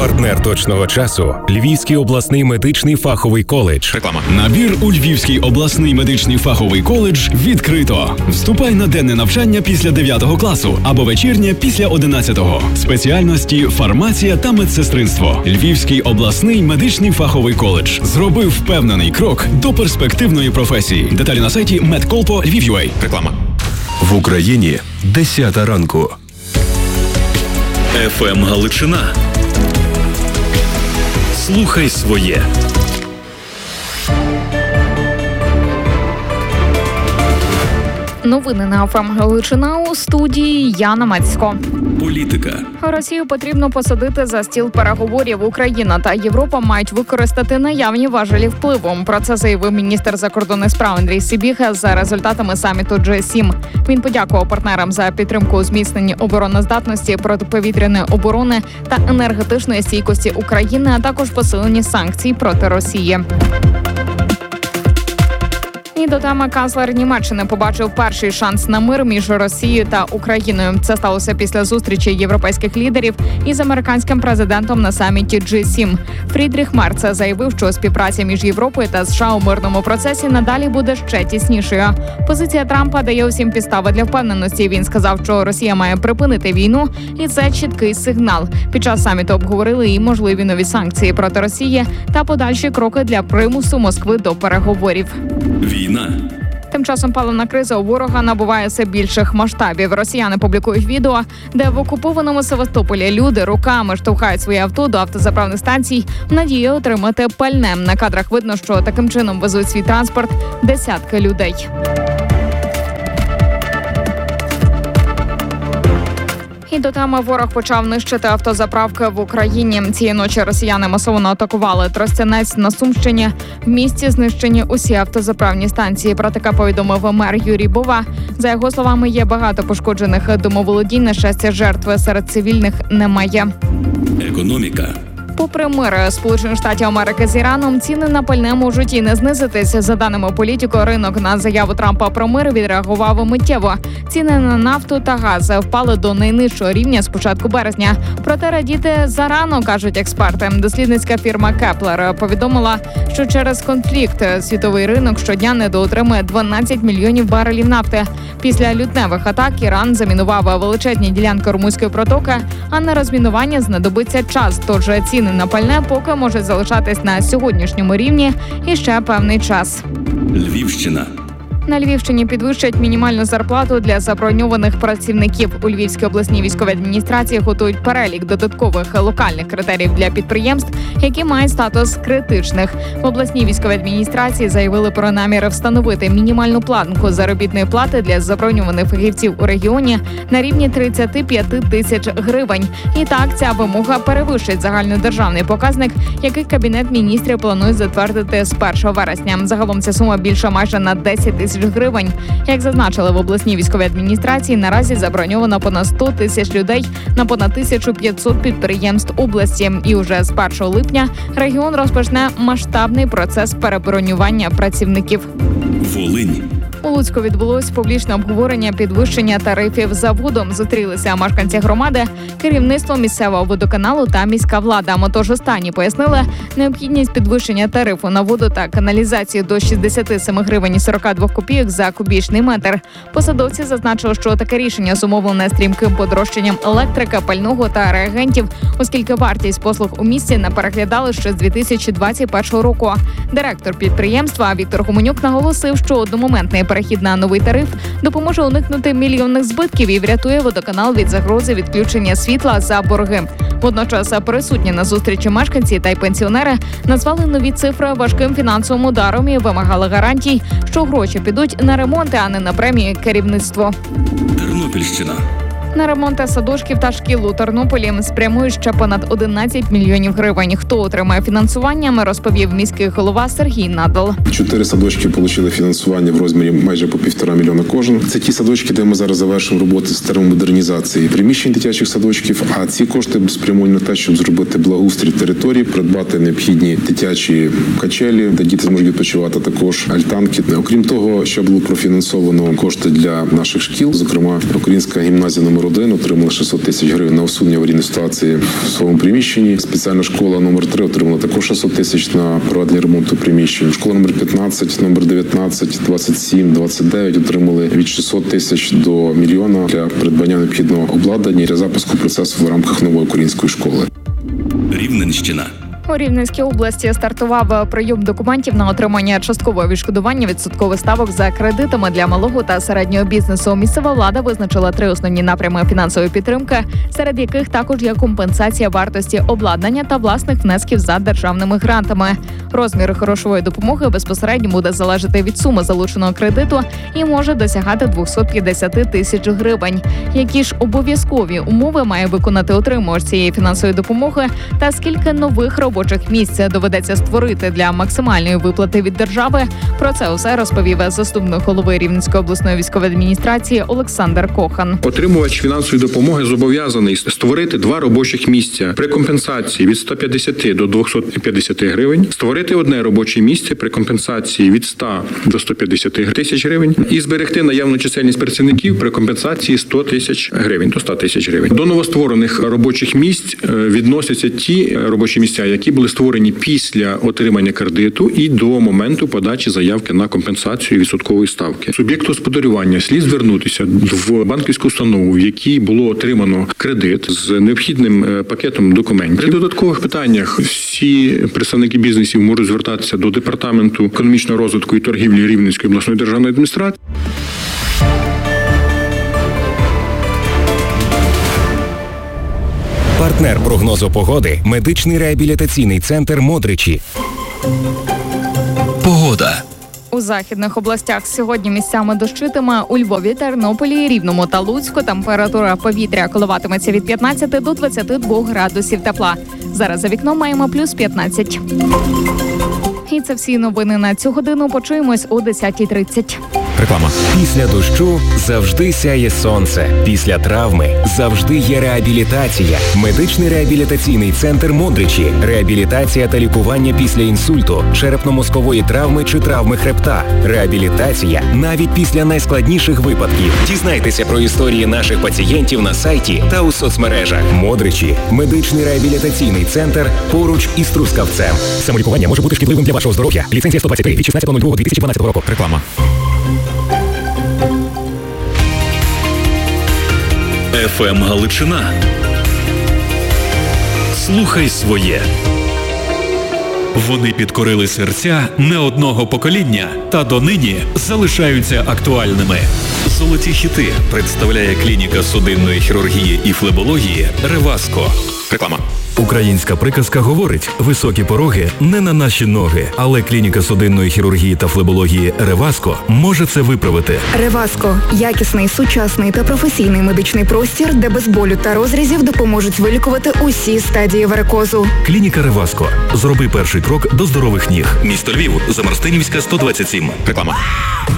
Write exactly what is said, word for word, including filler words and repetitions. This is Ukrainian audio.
Партнер точного часу – Львівський обласний медичний фаховий коледж. Реклама. Набір у Львівський обласний медичний фаховий коледж відкрито. Вступай на денне навчання після дев'ятого класу або вечірнє після одинадцятого. Спеціальності фармація та медсестринство. Львівський обласний медичний фаховий коледж зробив впевнений крок до перспективної професії. Деталі на сайті медколпо Львів точка ю а. Реклама. В Україні десята ранку. еф ем Галичина. Слухай своє. Новини на еф ем Галичина, у студії Яна Мацько. Політика. Росію потрібно посадити за стіл переговорів. Україна та Європа мають використати наявні важелі впливу. Про це заявив міністр закордонних справ Андрій Сибіга за результатами саміту джі сім. Він подякував партнерам за підтримку у зміцненні обороноздатності, протиповітряної оборони та енергетичної стійкості України, а також посиленні санкцій проти Росії. І до теми канцлер Німеччини побачив перший шанс на мир між Росією та Україною. Це сталося після зустрічі європейських лідерів із американським президентом на саміті джі сім. Фрідріх Мерц заявив, що співпраця між Європою та США у мирному процесі надалі буде ще тіснішою. Позиція Трампа дає усім підстави для впевненості. Він сказав, що Росія має припинити війну, і це чіткий сигнал. Під час саміту обговорили і можливі нові санкції проти Росії та подальші кроки для примусу Москви до переговорів. Війна. Тим часом паливна криза у ворога набуває все більших масштабів. Росіяни публікують відео, де в окупованому Севастополі люди руками штовхають свої авто до автозаправних станцій в надії отримати пальне. На кадрах видно, що таким чином везуть свій транспорт десятки людей. І до теми ворог почав нищити автозаправки в Україні. Цієї ночі росіяни масово атакували Тростянець на Сумщині. В місті знищені усі автозаправні станції. Про таке повідомив мер Юрій Бува. За його словами, є багато пошкоджених домоволодінь. На щастя, жертви серед цивільних немає. Економіка. Попри мир Сполучених Штатів Америки з Іраном, ціни на пальне можуть і не знизитися. За даними політику, ринок на заяву Трампа про мир відреагував миттєво. Ціни на нафту та газ впали до найнижчого рівня з початку березня. Проте радіти зарано, кажуть експерти. Дослідницька фірма Кеплер повідомила, що через конфлікт світовий ринок щодня недоотримує дванадцять мільйонів барелів нафти. Після лютневих атак Іран замінував величезні ділянки Румунської протоки, а на розмінування знадобиться час. Тож ціни на пальне поки можуть залишатись на сьогоднішньому рівні і ще певний час. Львівщина. На Львівщині підвищать мінімальну зарплату для заброньованих працівників. У Львівській обласній військовій адміністрації готують перелік додаткових локальних критеріїв для підприємств, які мають статус критичних. В обласній військовій адміністрації заявили про наміри встановити мінімальну планку заробітної плати для заброньованих фахівців у регіоні на рівні тридцять п'ять тисяч гривень. І так, ця вимога перевищить загальнодержавний показник, який Кабінет міністрів планує затвердити з першого вересня. Загалом ця сума більша майже на десять тисяч гривень. Як зазначили в обласній військовій адміністрації, наразі заброньовано понад сто тисяч людей на понад тисячу п'ятсот підприємств області. І уже з першого липня регіон розпочне масштабний процес перебронювання працівників. Волинь. У Луцьку відбулось публічне обговорення підвищення тарифів за воду. Зустрілися мешканці громади, керівництво місцевого водоканалу та міська влада. Тож останні пояснили необхідність підвищення тарифу на воду та каналізацію до шістдесят сім гривень сорок два копійок за кубічний метр. Посадовці зазначили, що таке рішення зумовлене стрімким подорожчанням електрики, пального та реагентів, оскільки вартість послуг у місті не переглядали ще з дві тисячі двадцять першого року. Директор підприємства Віктор Гуменюк наголосив, що одномоментний перехід на новий тариф допоможе уникнути мільйонних збитків і врятує водоканал від загрози відключення світла за борги. Водночас присутні на зустрічі мешканці та й пенсіонери назвали нові цифри важким фінансовим ударом і вимагали гарантій, що гроші підуть на ремонти, а не на премії керівництву. Тернопільщина. На ремонти садочків та шкіл у Тернополі спрямують ще понад одинадцять мільйонів гривень. Хто отримає фінансування, розповів міський голова Сергій Надал. Чотири садочки отримали фінансування в розмірі майже по півтора мільйона кожен. Це ті садочки, де ми зараз завершуємо роботи з термомодернізації приміщень дитячих садочків, а ці кошти спрямовані на те, щоб зробити благоустрій території, придбати необхідні дитячі качелі, де діти зможуть відпочивати, також альтанки. Окрім того, ще було профінансовано кошти для наших шкіл, зокрема Українська гімназія номер один отримали шістсот тисяч гривень на усунення аварійної ситуації в своєму приміщенні. Спеціальна школа номер три отримала також шістсот тисяч на проведення ремонту приміщень. Школа номер п'ятнадцять, номер дев'ятнадцять, двадцять сім, двадцять дев'ять отримали від шістсот тисяч до мільйона для придбання необхідного обладнання і для запуску процесу в рамках нової української школи. Рівненщина. У Рівненській області стартував прийом документів на отримання часткового відшкодування відсоткових ставок за кредитами для малого та середнього бізнесу. Місцева влада визначила три основні напрями фінансової підтримки, серед яких також є компенсація вартості обладнання та власних внесків за державними грантами. Розмір грошової допомоги безпосередньо буде залежати від суми залученого кредиту і може досягати двісті п'ятдесят тисяч гривень. Які ж обов'язкові умови має виконати отримувач цієї фінансової допомоги та скільки нових робочих робочих місць доведеться створити для максимальної виплати від держави. Про це усе розповів заступник голови Рівненської обласної військової адміністрації Олександр Кохан. Отримувач фінансової допомоги зобов'язаний створити два робочих місця при компенсації від ста п'ятдесяти до двохсот п'ятдесяти гривень, створити одне робоче місце при компенсації від ста до ста п'ятдесяти тисяч гривень і зберегти наявну чисельність працівників при компенсації сто тисяч гривень до ста тисяч гривень. До новостворених робочих місць відносяться ті робочі місця, які були створені після отримання кредиту і до моменту подачі заявки на компенсацію відсоткової ставки. Суб'єкту господарювання слід звернутися в банківську установу, в якій було отримано кредит з необхідним пакетом документів. При додаткових питаннях всі представники бізнесів можуть звертатися до департаменту економічного розвитку і торгівлі Рівненської обласної державної адміністрації. Партнер прогнозу погоди – медичний реабілітаційний центр «Модричі». Погода. У західних областях сьогодні місцями дощитиме. У Львові, Тернополі, Рівному та Луцьку температура повітря коливатиметься від п'ятнадцяти до двадцяти двох градусів тепла. Зараз за вікном маємо плюс п'ятнадцять. І це всі новини на цю годину. Почуємось о десятій тридцять. Реклама. Після дощу завжди сяє сонце. Після травми завжди є реабілітація. Медичний реабілітаційний центр «Модричі». Реабілітація та лікування після інсульту, черепно-мозкової травми чи травми хребта. Реабілітація навіть після найскладніших випадків. Дізнайтеся про історії наших пацієнтів на сайті та у соцмережах. «Модричі» – медичний реабілітаційний центр поруч із Трускавцем. Самолікування може бути шкідливим для вашого здоров'я. Ліцензія сто двадцять три від шістнадцятого лютого дві тисячі дванадцятого року. Реклама. еф ем Галичина. Слухай своє. Вони підкорили серця не одного покоління та донині залишаються актуальними. Золоті хіти представляє клініка судинної хірургії і флебології «Реваско». Реклама. Українська приказка говорить: високі пороги не на наші ноги, але клініка судинної хірургії та флебології «Реваско» може це виправити. «Реваско» – якісний, сучасний та професійний медичний простір, де без болю та розрізів допоможуть вилікувати усі стадії варикозу. Клініка «Реваско». Зроби перший крок до здорових ніг. Місто Львів, Замарстинівська, сто двадцять сім. Реклама.